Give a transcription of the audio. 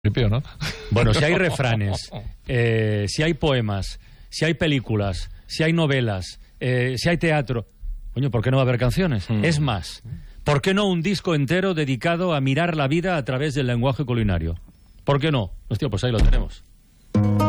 ¿no? Bueno, si hay refranes, si hay poemas, si hay películas, si hay novelas, si hay teatro, coño, ¿por qué no va a haber canciones? Es más, ¿por qué no un disco entero dedicado a mirar la vida a través del lenguaje culinario? ¿Por qué no? Hostia, pues ahí lo tenemos.